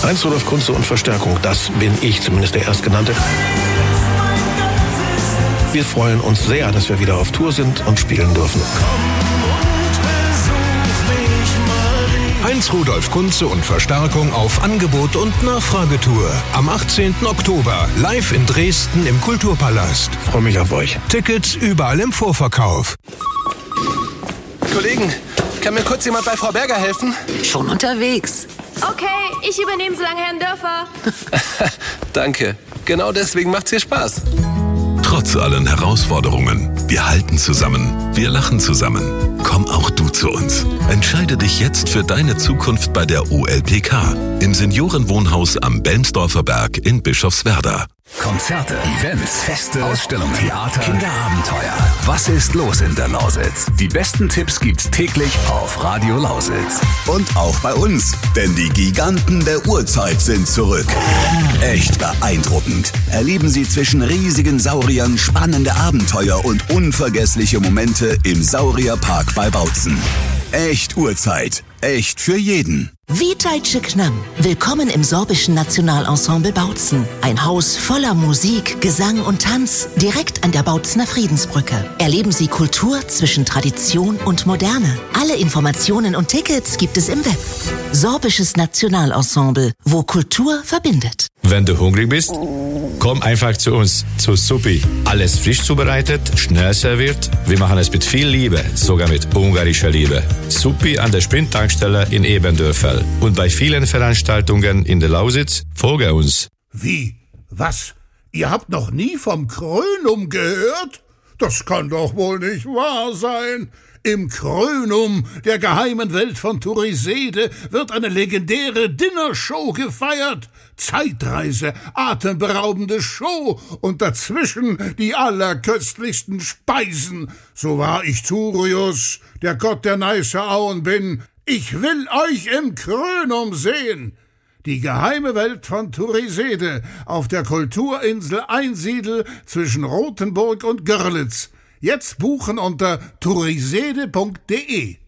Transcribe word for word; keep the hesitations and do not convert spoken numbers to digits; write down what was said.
Heinz-Rudolf Kunze und Verstärkung, das bin ich, zumindest der Erstgenannte. Wir freuen uns sehr, dass wir wieder auf Tour sind und spielen dürfen. Heinz-Rudolf Kunze und Verstärkung auf Angebot- und Nachfragetour. Am achtzehnten Oktober, live in Dresden im Kulturpalast. Ich freue mich auf euch. Tickets überall im Vorverkauf. Kollegen, kann mir kurz jemand bei Frau Berger helfen? Schon unterwegs. Okay, ich übernehme so lange Herrn Dörfer. Danke. Genau deswegen macht's hier Spaß. Trotz allen Herausforderungen, wir halten zusammen, wir lachen zusammen. Komm auch du zu uns. Entscheide dich jetzt für deine Zukunft bei der O L P K im Seniorenwohnhaus am Belmsdorfer Berg in Bischofswerda. Konzerte, Events, Feste, Ausstellungen, Theater, Kinderabenteuer. Was ist los in der Lausitz? Die besten Tipps gibt's täglich auf Radio Lausitz. Und auch bei uns, denn die Giganten der Urzeit sind zurück. Echt beeindruckend. Erleben Sie zwischen riesigen Sauriern spannende Abenteuer und unvergessliche Momente im Saurierpark bei Bautzen. Echt Urzeit. Echt für jeden. Witajcie k nam. Willkommen im Sorbischen Nationalensemble Bautzen. Ein Haus voller Musik, Gesang und Tanz, direkt an der Bautzener Friedensbrücke. Erleben Sie Kultur zwischen Tradition und Moderne. Alle Informationen und Tickets gibt es im Web. Sorbisches Nationalensemble, wo Kultur verbindet. Wenn du hungrig bist, komm einfach zu uns, zu Suppi. Alles frisch zubereitet, schnell serviert. Wir machen es mit viel Liebe, sogar mit ungarischer Liebe. Suppi an der Sprint-Tankstelle in Ebendörfel. Und bei vielen Veranstaltungen in der Lausitz, folge uns. Wie? Was? Ihr habt noch nie vom Krönum gehört? Das kann doch wohl nicht wahr sein. Im Krönum, der geheimen Welt von Turisede, wird eine legendäre Dinnershow gefeiert. Zeitreise, atemberaubende Show und dazwischen die allerköstlichsten Speisen. So wahr ich Turius, der Gott der Neißer Auen bin, ich will euch im Krönum sehen. Die geheime Welt von Turisede auf der Kulturinsel Einsiedel zwischen Rothenburg und Görlitz. Jetzt buchen unter turisede punkt de.